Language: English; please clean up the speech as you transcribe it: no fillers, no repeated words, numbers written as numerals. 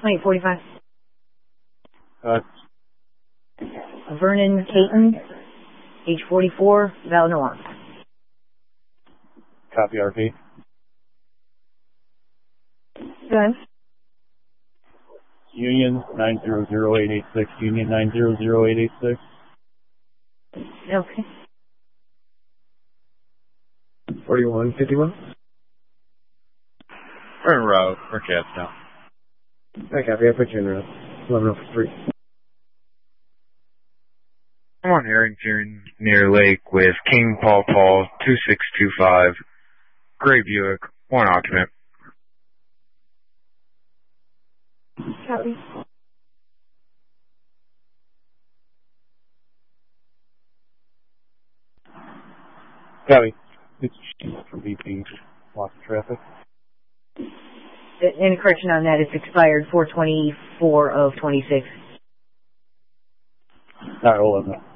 2845. Vernon Caton, age 44, Val-Noir. Copy RP. Go ahead. Union 900886. Union 900886. Okay. 4151. We're en route. We're capped now. I copy. I put you in route. 1103. I'm on Harrington near Lake with King Paul 2625. Gray Buick, 1 occupant. Copy. Copy. It's from BP. Lots of traffic. Any correction on that, it's expired 4/24 of 26. Alright, hold on.